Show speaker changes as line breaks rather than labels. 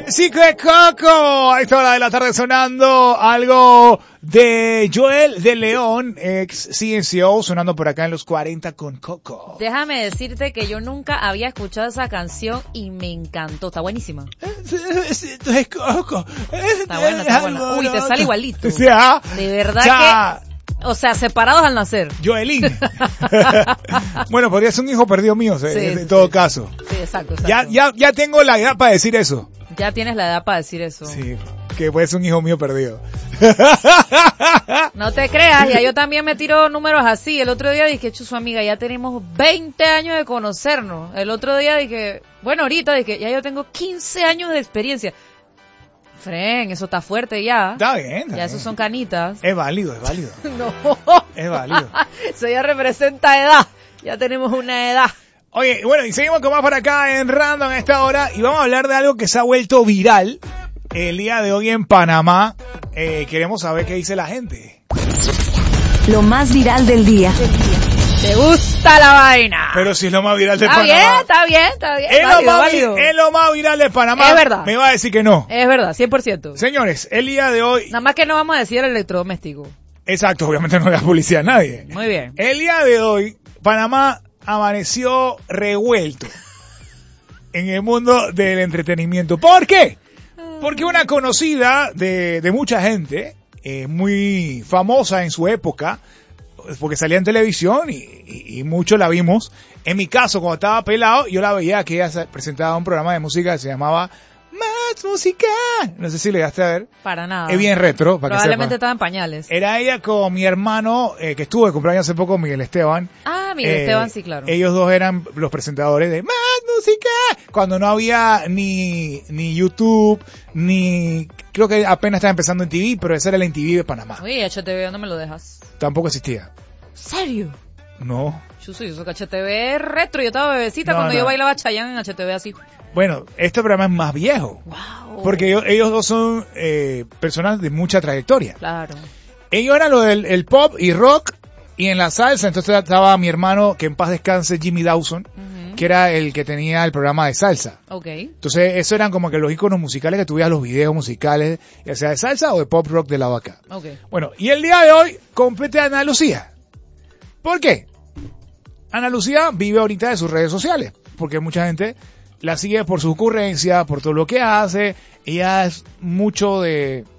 Secret Coco. A esta hora de la tarde sonando algo de Joel de León, ex CNCO, sonando por acá en los 40 con Coco.
Déjame decirte que yo nunca había escuchado esa canción y me encantó. Está buenísima.
Es Coco.
Está bueno, está bueno. Uy, te sale igualito.
Sí, ¿ah?
De verdad que... O sea, separados al nacer.
Joelín. Bueno, podría ser un hijo perdido mío, en todo caso.
Sí, exacto.
Ya tengo la edad para decir eso.
Ya tienes la edad para decir eso.
Sí, que puede ser un hijo mío perdido.
No te creas, ya yo también me tiro números así. El otro día dije, su amiga, ya tenemos 20 años de conocernos. El otro día dije, bueno, ahorita dije, ya yo tengo 15 años de experiencia. Fren, eso está fuerte ya.
Está bien.
Ya esos son canitas.
Es válido.
No.
Es válido.
Eso ya representa edad. Ya tenemos una edad.
Oye, bueno, y seguimos con más por acá en Random a esta hora. Y vamos a hablar de algo que se ha vuelto viral el día de hoy en Panamá. Queremos saber qué dice la gente.
Lo más viral del día.
¿Te gusta la vaina?
Pero si es lo más viral de Panamá.
Está bien.
Es lo más viral de Panamá.
Es verdad.
Me va a decir que no.
Es verdad, 100%.
Señores, el día de hoy...
Nada más que no vamos a decir el electrodoméstico.
Exacto, obviamente no le da publicidad a nadie.
Muy bien.
El día de hoy, Panamá amaneció revuelto en el mundo del entretenimiento. ¿Por qué? Porque una conocida de mucha gente, muy famosa en su época, porque salía en televisión y muchos la vimos. En mi caso, cuando estaba pelado, yo la veía que ella presentaba un programa de música que se llamaba Más Música. No sé si le llegaste a ver.
Para nada.
Es bien retro, para
Probablemente
que
estaba en pañales.
Era ella con mi hermano, que estuvo de cumpleaños hace poco, Miguel Esteban.
Ah, Miguel Esteban, sí, claro.
Ellos dos eran los presentadores de Más Música. Cuando no había ni YouTube, creo que apenas estaba empezando en TV, pero ese era el MTV de Panamá.
Uy, HTV, ¿dónde me lo dejas?
Tampoco existía.
¿Serio?
No.
Yo soy eso, que HTV es retro. Yo estaba bebecita cuando yo bailaba Chayanne en HTV así.
Bueno, este programa es más viejo.
Wow.
Porque ellos dos son personas de mucha trayectoria.
Claro.
Ellos eran lo del el pop y rock y en la salsa. Entonces estaba mi hermano, que en paz descanse, Jimmy Dawson, que era el que tenía el programa de salsa.
Okay.
Entonces, eso eran como que los iconos musicales que tuvías, los videos musicales, ya sea de salsa o de pop rock de la vaca.
Okay.
Bueno, y el día de hoy compete a Ana Lucía. ¿Por qué? Ana Lucía vive ahorita de sus redes sociales, porque mucha gente la sigue por su ocurrencia, por todo lo que hace. Ella es mucho de